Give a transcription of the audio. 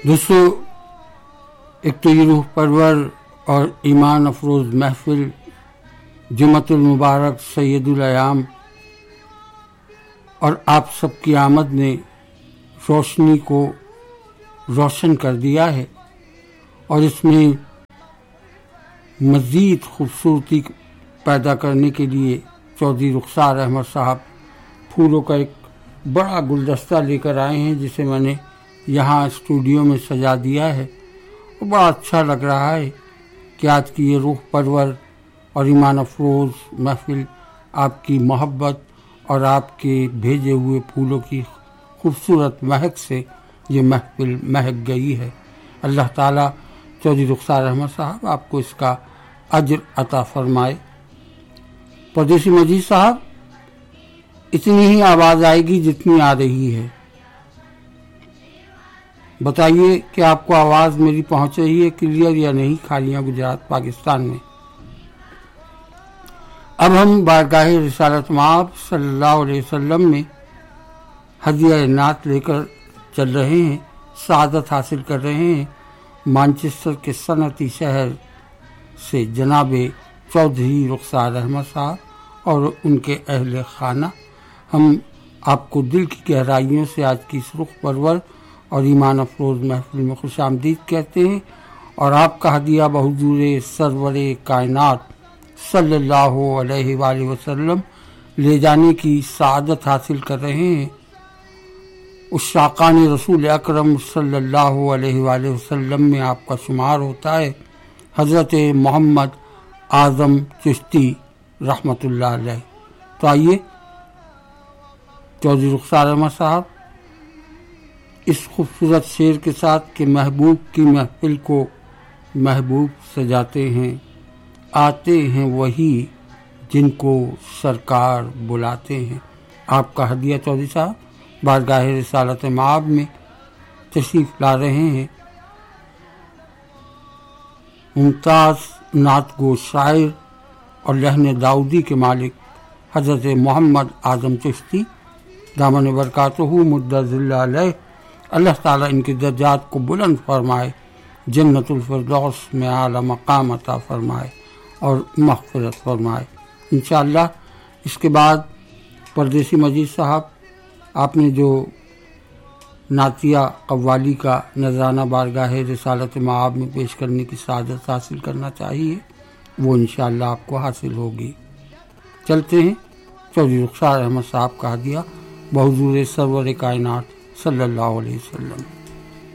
दोस्तों, एक तो ये रूह परवर और ईमान अफरोज महफिल जुम्मतुल मुबारक सैयदुल अयाम और आप सबकी आमद ने रोशनी को रोशन कर दिया है और इसमें मज़ीद खूबसूरती पैदा करने के लिए चौधरी रुखसार अहमद साहब फूलों का एक बड़ा गुलदस्ता लेकर आए हैं, जिसे मैंने यहाँ स्टूडियो में सजा दिया है। और बड़ा अच्छा लग रहा है कि आज की ये रूह परवर और ईमान अफरोज महफिल आपकी मोहब्बत और आपके भेजे हुए फूलों की खूबसूरत महक से ये महफिल महक गई है। अल्लाह ताला चौधरी रुखसार अहमद साहब आपको इसका अज्र अता फरमाए। परदेसी मजीद साहब, इतनी ही आवाज़ आएगी जितनी आ रही है। बताइए कि आपको आवाज़ मेरी पहुंच रही है क्लियर या नहीं, खालियां गुजरात पाकिस्तान में। अब हम बारगाह रिसालत माब सल्लल्लाहु अलैहि वसल्लम में हदिया नात लेकर चल रहे हैं, सआदत हासिल कर रहे हैं। मानचेस्टर के सनती शहर से जनाबे चौधरी रुखसार अहमद साहब और उनके अहले खाना, हम आपको दिल की गहराइयों से आज की इस रुख परवर और ईमान अफरोज महफिल में खुशामदीद कहते हैं और आपका हदिया बहुजूर सरवरे कायनात सल्लल्लाहु अलैहि वसल्लम ले जाने की सआदत हासिल कर रहे हैं। उस शाकान रसूल अकरम सल्लल्लाहु अलैहि वसल्लम में आपका शुमार होता है हज़रत मोहम्मद आज़म चिश्ती रहमतुल्लाह अलैह। तो आइए चौधरी रुखसार अहमद साहब इस खूबसूरत शेर के साथ कि महबूब की महफिल को महबूब सजाते हैं, आते हैं वही जिनको सरकार बुलाते हैं। आपका हदिया चौधरी साहब बारगाह रिसालत माब में तशरीफ ला रहे हैं। मुमताज़ नात गो शायर और लहन दाऊदी के मालिक हज़रत मोहम्मद आज़म चिश्ती दामन बरकातहू मुद्दज़िल्ला अलैह, अल्लाह ताला इनके दर्जात को बुलंद फरमाए, जन्नतुल फिरदौस में आला मकाम अता फरमाए और मग़फ़िरत फरमाए इंशाअल्लाह। इसके बाद परदेसी मजीद साहब, आपने जो नातिया कव्वाली का नजराना बारगाह रिसालत माब में पेश करने की सआदत हासिल करना चाहिए, वो इंशाअल्लाह आपको हासिल होगी। चलते हैं चौधरी रुखसार अहमद साहब का हदिया बहुजूर सरवर कायनात सल्लल्लाहु अलैहि वसल्लम।